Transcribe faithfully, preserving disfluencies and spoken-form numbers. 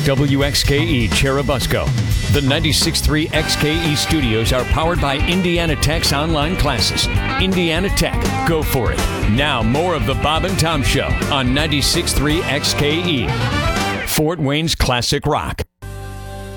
W X K E Cherubusco. The ninety-six point three X K E studios are powered by Indiana Tech's online classes. Indiana Tech, go for it. Now, more of the Bob and Tom Show on ninety-six point three X K E. Fort Wayne's classic rock.